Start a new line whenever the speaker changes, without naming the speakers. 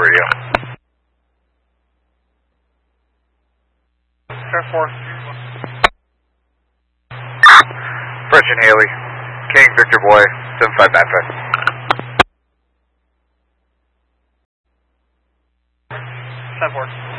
radio.
Fair 4.
Fresh and Haley. King Victor Boy, 7595.
10-4.